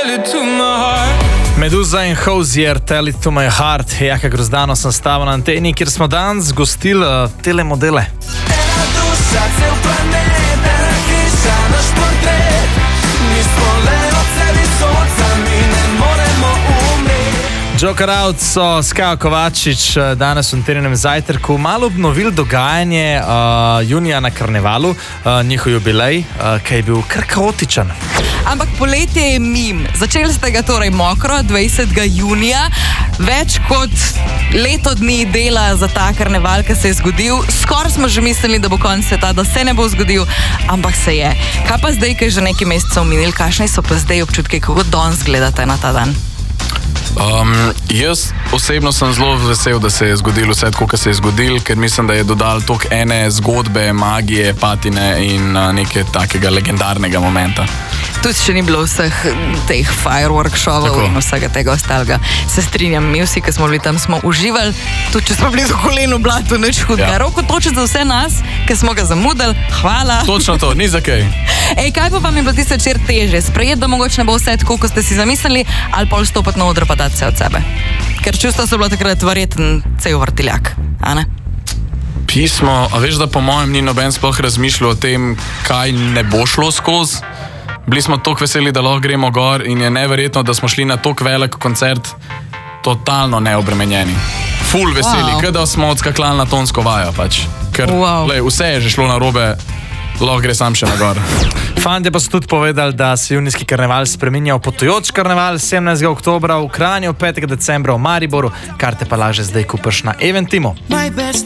Meduza in Hozier, Tell It To My Heart. Jaka Grozdano sem stavil na anteni, kjer smo danes gostili telemodele. Joker Out so Skaja Kovačič danes v Anteninem zajtrku malo obnovili dogajanje junija na karnevalu, njihov jubilej, ki je bil kar kaotičen. Ampak poletje je mim. Začeli ste ga torej mokro, 20. junija. Več kot leto dni dela za ta karneval, ki se je zgodil. Skoraj smo že mislili, da bo konec sveta, da se ne bo zgodil, ampak se je. Kaj pa zdaj, ki je že nekaj mesecev minil, kakšni so pa zdaj občutki, kako danes gledate na ta dan? Jaz osebno sem zelo vesel, da se je zgodilo vse tako, kot se je zgodilo, ker mislim, da je dodal toliko ene zgodbe, magije, patine in nekaj takega legendarnega momenta. Tudi še ni bilo vseh teh firework šovov in vsega tega ostalega. Se strinjam, mi vsi, ki smo bili tam, smo uživali, tudi če smo bili do kolen v blatu, nič hudega. Ja. Roko točiti za vse nas, ki smo ga zamudili, hvala. Točno to, ni za kaj. Ej, kaj pa vam je bilo tiste večer teže? Sprejeti, da mogoče ne bo vse tako, kot ste si zamislili, ali pa stopiti na oder pa dati vse od sebe? Ker čustva so bila takrat verjeten cel vrtiljak, a ne? Pismo, a veš, da po mojem ni noben sploh razmišljal o tem, kaj ne bo šlo skozi. Bili smo toliko veseli, da lahko gremo gor in je neverjetno, da smo šli na toliko velik koncert totalno neobremenjeni. Ful veseli, kada smo odskakljali na tonsko vajo pač. Ker vse je že šlo na robe, lahko gre sam še na gor. Fantje pa so tudi povedali, da se junijski karneval spreminja v potujoč karneval 17. oktobra v Kranju, 5. decembra v Mariboru, karte pa laže zdaj kupaš na Eventimu.